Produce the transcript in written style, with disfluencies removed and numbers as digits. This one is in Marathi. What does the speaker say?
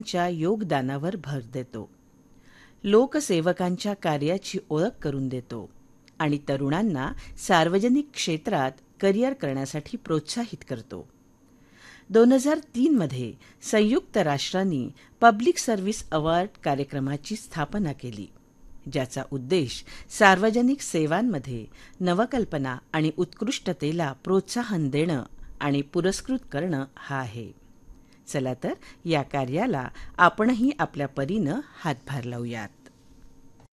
च्या योगदानावर भर देतो, लोकसेवकांच्या कार्याची ओळख करून देतो आणि तरुणांना सार्वजनिक क्षेत्रात करिअर करण्यासाठी प्रोत्साहित करतो. 2003 मध्ये संयुक्त राष्ट्रांनी पब्लिक सर्व्हिस अवॉर्ड कार्यक्रमाची स्थापना केली, ज्याचा उद्देश सार्वजनिक सेवांमध्ये नवकल्पना आणि उत्कृष्टतेला प्रोत्साहन देणं आणि पुरस्कृत करणं हा आहे. चला तर या कार्याला आपणही आपल्या परीनं हातभार लावूयात.